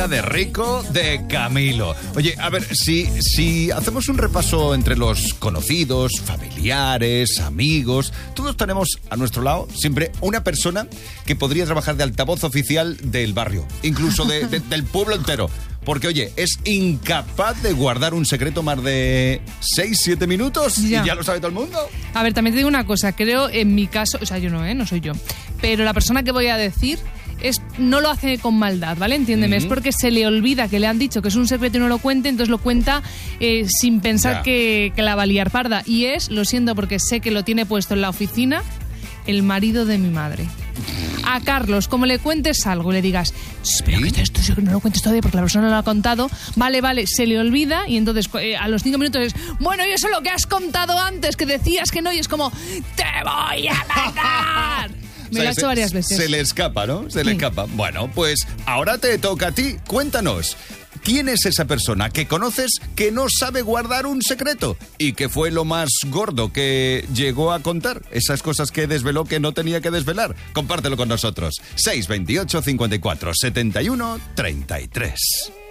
vida de rico de Camilo. Oye, a ver, si hacemos un repaso entre los conocidos, familiares, amigos, todos tenemos a nuestro lado siempre una persona que podría trabajar de altavoz oficial del barrio, incluso del pueblo entero. Porque, oye, es incapaz de guardar un secreto más de 6-7 minutos y ya lo sabe todo el mundo. A ver, también te digo una cosa. Creo, en mi caso, o sea, yo no soy yo. Pero la persona que voy a decir no lo hace con maldad, ¿vale? Entiéndeme. Es porque se le olvida que le han dicho que es un secreto y no lo cuente, entonces lo cuenta sin pensar que la va a liar parda. Y lo siento porque sé que lo tiene puesto en la oficina, el marido de mi madre. A Carlos, como le cuentes algo y le digas, pero que esto no lo cuentes todavía porque la persona no lo ha contado, vale, se le olvida y entonces a los 5 minutos es, bueno, y eso es lo que has contado antes, que decías que no, y es como, ¡te voy a matar! Me lo ha hecho varias veces. Se le escapa, ¿no? Se le escapa. Bueno, pues ahora te toca a ti. Cuéntanos. ¿Quién es esa persona que conoces que no sabe guardar un secreto? ¿Y qué fue lo más gordo que llegó a contar? Esas cosas que desveló que no tenía que desvelar. Compártelo con nosotros. 628 54 71 33.